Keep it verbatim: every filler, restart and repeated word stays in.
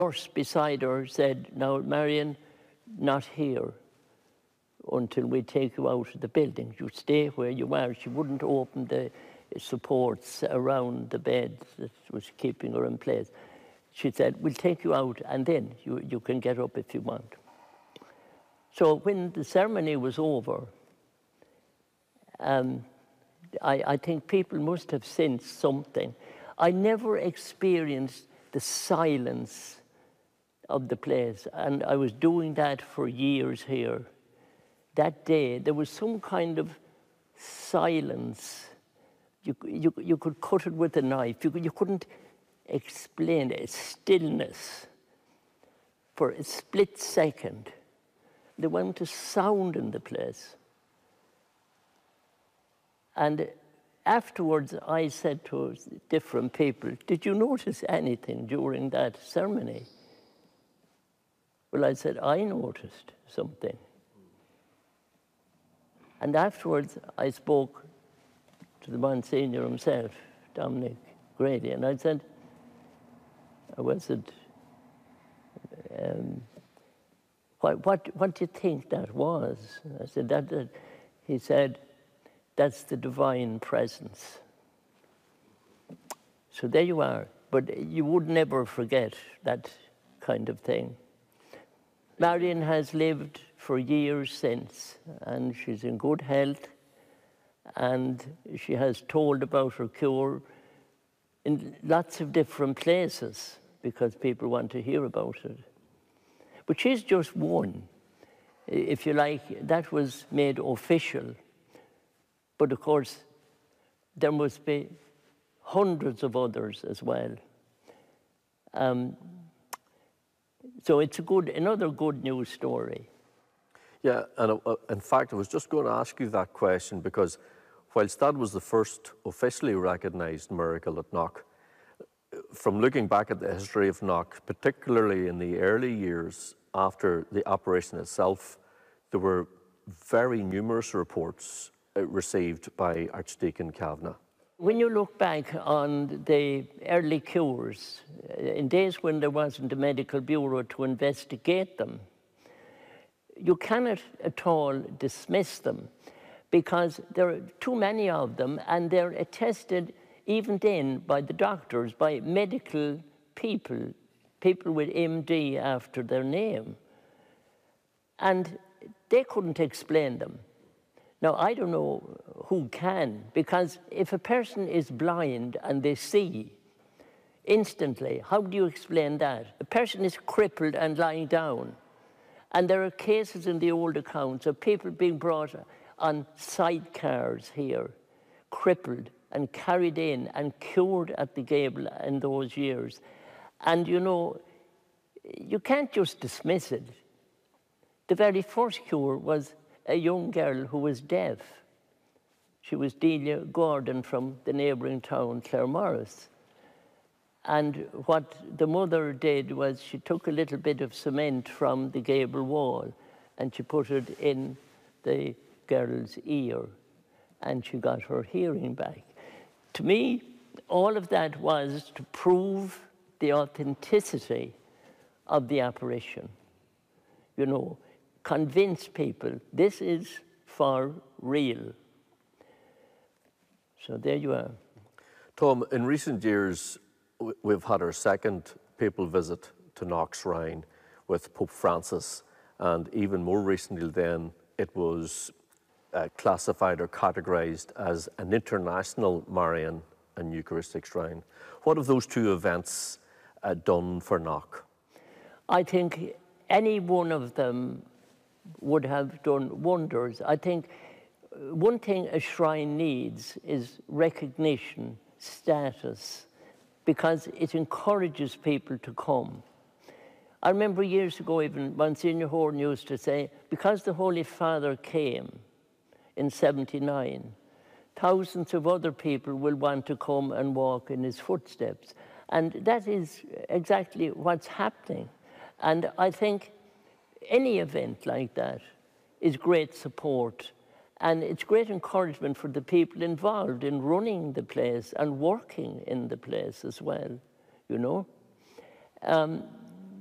nurse beside her said, "Now, Marion, not here until we take you out of the building. You stay where you are." She wouldn't open the supports around the bed that was keeping her in place. She said, "We'll take you out and then you, you can get up if you want." So when the ceremony was over, um, I, I think people must have sensed something. I never experienced the silence of the place, and I was doing that for years here. That day, there was some kind of silence. You, you, you could cut it with a knife. You, you couldn't explain it. Stillness for a split second. There went a sound in the place. And afterwards, I said to different people, "Did you notice anything during that ceremony?" Well, I said, "I noticed something." And afterwards, I spoke to the Monsignor himself, Dominic Grady, and I said, I said, um, what, what, what do you think that was? I said, that, that, he said, "That's the divine presence." So there you are. But you would never forget that kind of thing. Marion has lived for years since, and she's in good health, and she has told about her cure in lots of different places because people want to hear about it. But she's just one, if you like. That was made official. But of course, there must be hundreds of others as well. Um, so it's a good, another good news story. Yeah, and uh, in fact, I was just going to ask you that question because whilst that was the first officially recognised miracle at Knock, from looking back at the history of Knock, particularly in the early years after the operation itself, there were very numerous reports uh, received by Archdeacon Kavanagh. When you look back on the early cures, in days when there wasn't a medical bureau to investigate them, you cannot at all dismiss them because there are too many of them, and they're attested even then by the doctors, by medical people, people with M D after their name. And they couldn't explain them. Now, I don't know who can, because if a person is blind and they see instantly, how do you explain that? A person is crippled and lying down. And there are cases in the old accounts of people being brought on sidecars here, crippled and carried in and cured at the Gable in those years. And you know, you can't just dismiss it. The very first cure was a young girl who was deaf. She was Delia Gordon from the neighbouring town, Claremorris. And what the mother did was she took a little bit of cement from the gable wall and she put it in the girl's ear and she got her hearing back. To me, all of that was to prove the authenticity of the apparition. You know, convince people this is for real. So there you are. Tom, in recent years, we've had our second papal visit to Knock Shrine with Pope Francis, and even more recently then, it was uh, classified or categorized as an international Marian and Eucharistic Shrine. What have those two events uh, done for Knock? I think any one of them would have done wonders. I think one thing a shrine needs is recognition, status, because it encourages people to come. I remember years ago even Monsignor Horn used to say, because the Holy Father came in seventy-nine, thousands of other people will want to come and walk in his footsteps. And that is exactly what's happening. And I think any event like that is great support. And it's great encouragement for the people involved in running the place and working in the place as well, you know. Um,